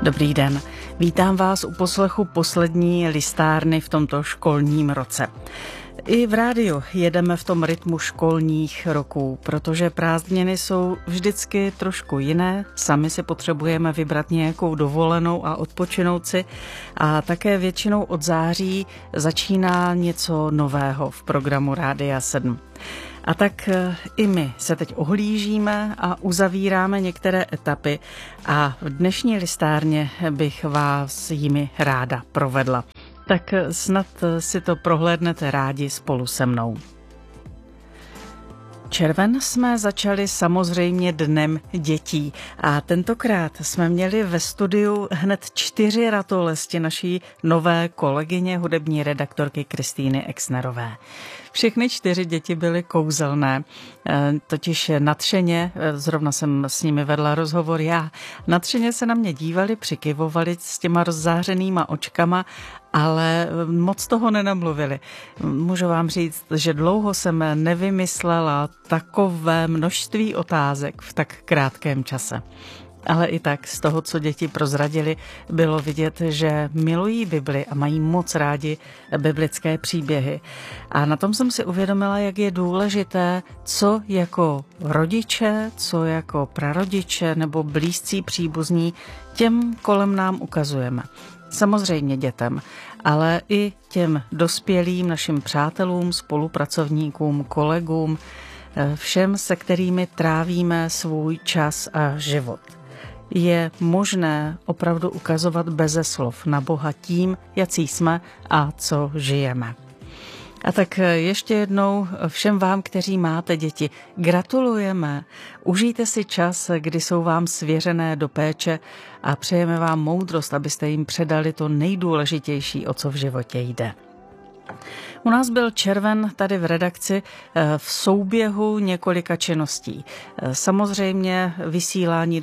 Dobrý den, vítám vás u poslechu poslední listárny v tomto školním roce. I v rádiu jedeme v tom rytmu školních roků, protože prázdniny jsou vždycky trošku jiné, sami si potřebujeme vybrat nějakou dovolenou a odpočinout si a také většinou od září začíná něco nového v programu Rádia 7. A tak i my se teď ohlížíme a uzavíráme některé etapy a v dnešní listárně bych vás jimi ráda provedla. Tak snad si to prohlédnete rádi spolu se mnou. Červen jsme začali samozřejmě Dnem dětí a tentokrát jsme měli ve studiu hned 4 ratolesti naší nové kolegyně, hudební redaktorky Kristýny Exnerové. Všechny 4 děti byly kouzelné, totiž nadšeně, zrovna jsem s nimi vedla rozhovor já, nadšeně se na mě dívali, přikyvovali s těma rozzářenýma očkama, ale moc toho nenamluvili. Můžu vám říct, že dlouho jsem nevymyslela takové množství otázek v tak krátkém čase. Ale i tak z toho, co děti prozradili, bylo vidět, že milují Bibli a mají moc rádi biblické příběhy. A na tom jsem si uvědomila, jak je důležité, co jako rodiče, co jako prarodiče nebo blízcí příbuzní těm kolem nám ukazujeme. Samozřejmě dětem, ale i těm dospělým našim přátelům, spolupracovníkům, kolegům, všem, se kterými trávíme svůj čas a život. Je možné opravdu ukazovat beze slov na Boha tím, jací jsme a co žijeme. A tak ještě jednou všem vám, kteří máte děti, gratulujeme. Užijte si čas, kdy jsou vám svěřené do péče a přejeme vám moudrost, abyste jim předali to nejdůležitější, o co v životě jde. U nás byl červen tady v redakci v souběhu několika činností. Samozřejmě vysílání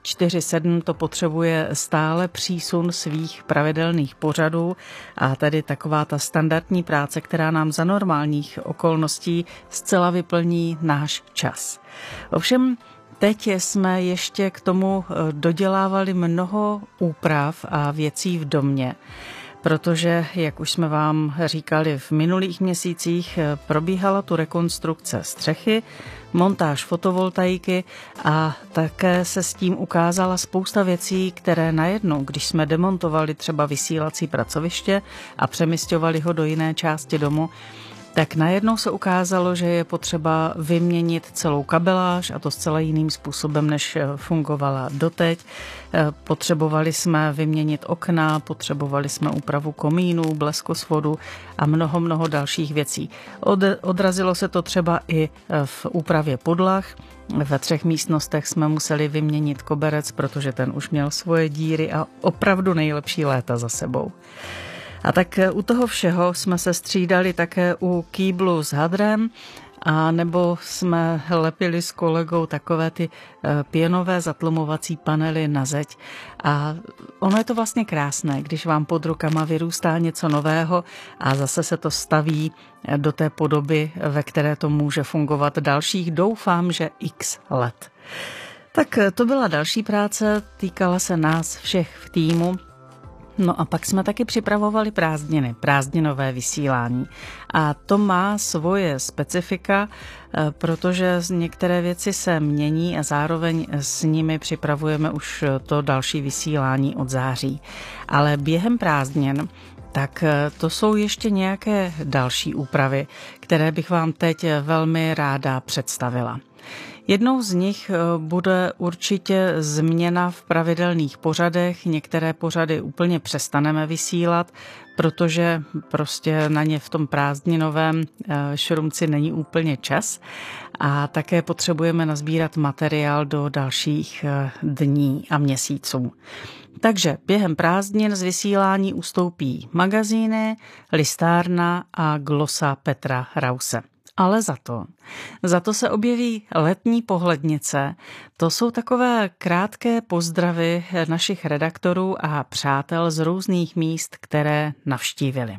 24/7 to potřebuje stále přísun svých pravidelných pořadů a tady taková ta standardní práce, která nám za normálních okolností zcela vyplní náš čas. Ovšem teď jsme ještě k tomu dodělávali mnoho úprav a věcí v domě, protože, jak už jsme vám říkali v minulých měsících, probíhala tu rekonstrukce střechy, montáž fotovoltaiky a také se s tím ukázala spousta věcí, které najednou, když jsme demontovali třeba vysílací pracoviště a přemisťovali ho do jiné části domu, tak najednou se ukázalo, že je potřeba vyměnit celou kabeláž a to zcela jiným způsobem, než fungovala doteď. Potřebovali jsme vyměnit okna, potřebovali jsme úpravu komínů, bleskosvodu a mnoho dalších věcí. Odrazilo se to třeba i v úpravě podlah. Ve 3 místnostech jsme museli vyměnit koberec, protože ten už měl svoje díry a opravdu nejlepší léta za sebou. A tak u toho všeho jsme se střídali také u kýblu s hadrem, a nebo jsme lepili s kolegou takové ty pěnové zatlumovací panely na zeď. A ono je to vlastně krásné, když vám pod rukama vyrůstá něco nového a zase se to staví do té podoby, ve které to může fungovat dalších, doufám, že x let. Tak to byla další práce, týkala se nás všech v týmu. No a pak jsme taky připravovali prázdninové vysílání. A to má svoje specifika, protože některé věci se mění a zároveň s nimi připravujeme už to další vysílání od září. Ale během prázdnin tak to jsou ještě nějaké další úpravy, které bych vám teď velmi ráda představila. Jednou z nich bude určitě změna v pravidelných pořadech. Některé pořady úplně přestaneme vysílat, protože prostě na ně v tom prázdninovém šrumci není úplně čas. A také potřebujeme nazbírat materiál do dalších dní a měsíců. Takže během prázdnin z vysílání ustoupí magazíny, listárna a glosa Petra Rause. Ale za to se objeví letní pohlednice. To jsou takové krátké pozdravy našich redaktorů a přátel z různých míst, které navštívili.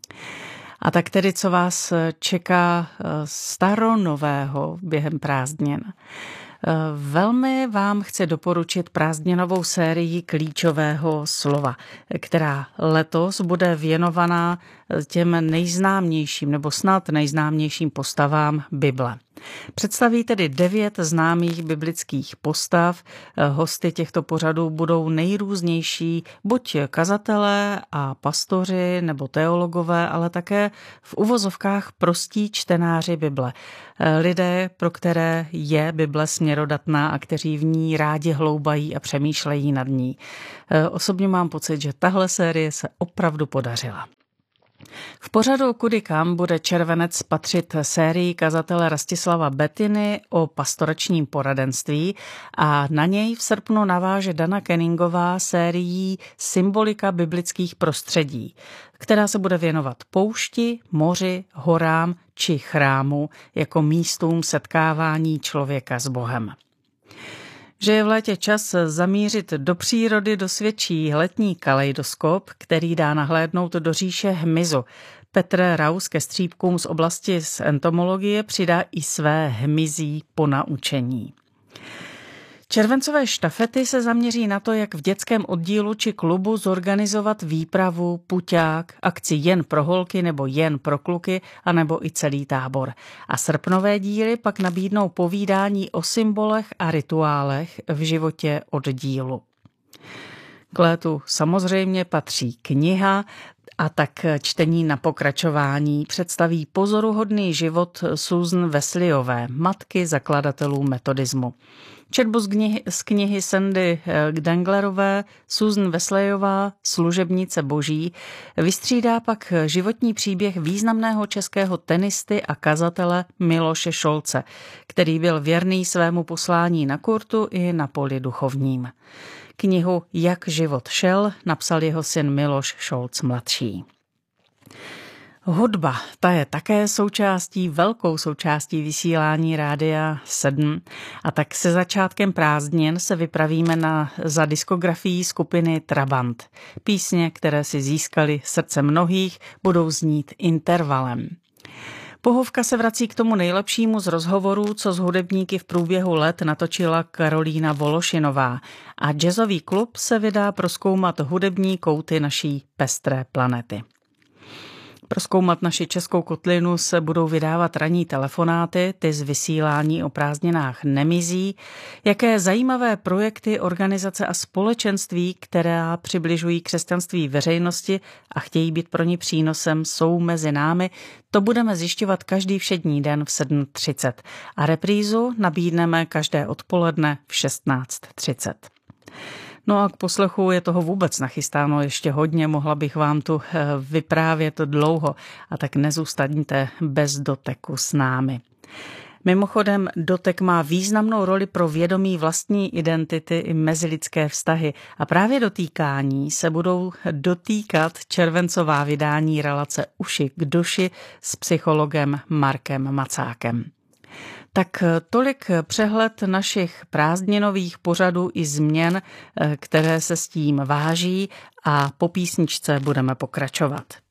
A tak tedy, co vás čeká staronového během prázdnin? Velmi vám chci doporučit prázdninovou sérii klíčového slova, která letos bude věnovaná těm nejznámějším nebo snad nejznámějším postavám Bible. Představí tedy 9 známých biblických postav. Hosty těchto pořadů budou nejrůznější, buď kazatelé a pastoři nebo teologové, ale také v uvozovkách prostí čtenáři Bible. Lidé, pro které je Bible směrodatná a kteří v ní rádi hloubají a přemýšlejí nad ní. Osobně mám pocit, že tahle série se opravdu podařila. V pořadu Kudy kam bude červenec patřit sérii kazatele Rastislava Bettiny o pastoračním poradenství a na něj v srpnu naváže Dana Kenningová sérií Symbolika biblických prostředí, která se bude věnovat poušti, moři, horám či chrámu jako místům setkávání člověka s Bohem. Že je v létě čas zamířit do přírody, dosvědčí letní kaleidoskop, který dá nahlédnout do říše hmyzu. Petr Raus ke střípkům z oblasti z entomologie přidá i své hmyzí ponaučení. Červencové štafety se zaměří na to, jak v dětském oddílu či klubu zorganizovat výpravu, puťák, akci jen pro holky nebo jen pro kluky, anebo i celý tábor. A srpnové díly pak nabídnou povídání o symbolech a rituálech v životě oddílu. K létu samozřejmě patří kniha, a tak čtení na pokračování představí pozoruhodný život Susan Wesleyové, matky zakladatelů metodismu. Četbu z knihy Sandy Danglerové Susan Wesleyová, služebnice boží, vystřídá pak životní příběh významného českého tenisty a kazatele Miloše Šolce, který byl věrný svému poslání na kurtu i na poli duchovním. Knihu Jak život šel napsal jeho syn Miloš Šolc mladší. Hudba, ta je také velkou součástí vysílání Rádia 7 a tak se začátkem prázdnin se vypravíme za diskografií skupiny Trabant. Písně, které si získaly srdce mnohých, budou znít intervalem. Pohovka se vrací k tomu nejlepšímu z rozhovorů, co s hudebníky v průběhu let natočila Karolína Vološinová a jazzový klub se vydá prozkoumat hudební kouty naší pestré planety. Prozkoumat naši českou kotlinu se budou vydávat ranní telefonáty, ty z vysílání o prázdninách nemizí, jaké zajímavé projekty, organizace a společenství, která přibližují křesťanství veřejnosti a chtějí být pro ní přínosem, jsou mezi námi, to budeme zjišťovat každý všední den v 7:30 a reprízu nabídneme každé odpoledne v 16:30. No a k poslechu je toho vůbec nachystáno ještě hodně, mohla bych vám tu vyprávět dlouho a tak nezůstaňte bez doteku s námi. Mimochodem, dotek má významnou roli pro vědomí vlastní identity i mezilidské vztahy a právě dotýkání se budou dotýkat červencová vydání relace Uši k duši s psychologem Markem Macákem. Tak tolik přehled našich prázdninových pořadů i změn, které se s tím váží a po písničce budeme pokračovat.